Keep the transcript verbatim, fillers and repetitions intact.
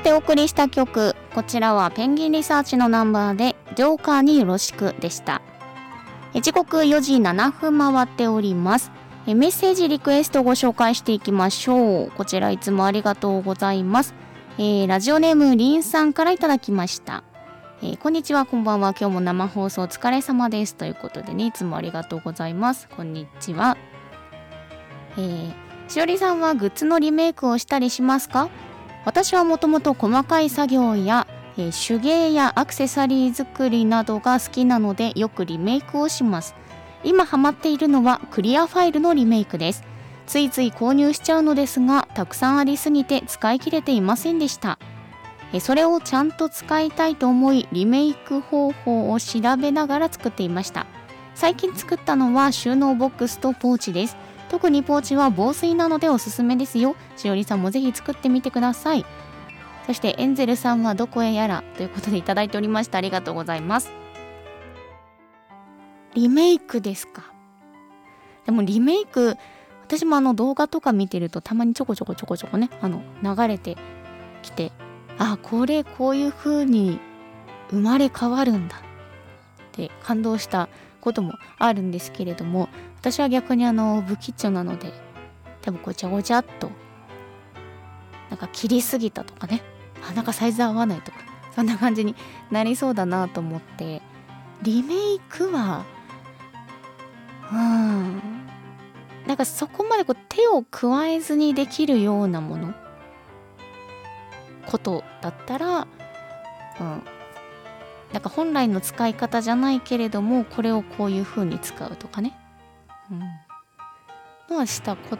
さてお送りした曲、こちらはペンギンリサーチのナンバーでジョーカーによろしくでした。時刻よじななふん回っております。メッセージリクエストをご紹介していきましょう。こちらいつもありがとうございます。えー、ラジオネームりんさんからいただきました。えー、こんにちは、こんばんは。今日も生放送お疲れ様です。ということでね、いつもありがとうございます。こんにちは。えー、しおりさんはグッズのリメイクをしたりしますか？私はもともと細かい作業や、えー、手芸やアクセサリー作りなどが好きなのでよくリメイクをします。今ハマっているのはクリアファイルのリメイクです。ついつい購入しちゃうのですが、たくさんありすぎて使い切れていませんでした。えそれをちゃんと使いたいと思い、リメイク方法を調べながら作っていました。最近作ったのは収納ボックスとポーチです。特にポーチは防水なのでおすすめですよ。しおりさんもぜひ作ってみてください。そしてエンゼルさんはどこへやらということでいただいておりました。ありがとうございます。リメイクですか。でもリメイク、私もあの動画とか見てるとたまにちょこちょこちょこちょこね、あの流れてきて、あ、これこういう風に生まれ変わるんだって感動したこともあるんですけれども、私は逆にあの不吉祥なので、多分ごちゃごちゃっとなんか切りすぎたとかね、あ、なんかサイズ合わないとか、そんな感じになりそうだなと思って、リメイクはうーんなんかそこまでこう手を加えずにできるようなものことだったら、うん、なんか本来の使い方じゃないけれどもこれをこういう風に使うとかね、うん、のはしたこ